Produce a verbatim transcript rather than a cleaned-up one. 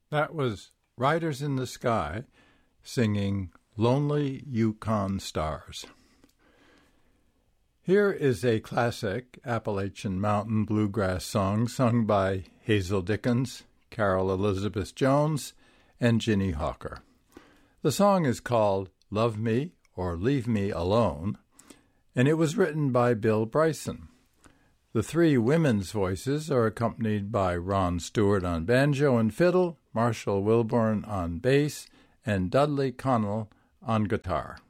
That was Riders in the Sky singing Lonely Yukon Stars. Here is a classic Appalachian Mountain bluegrass song sung by Hazel Dickens, Carol Elizabeth Jones, and Ginny Hawker. The song is called Love Me or Leave Me Alone, and it was written by Bill Bryson. The three women's voices are accompanied by Ron Stewart on banjo and fiddle, Marshall Wilburn on bass, and Dudley Connell on guitar.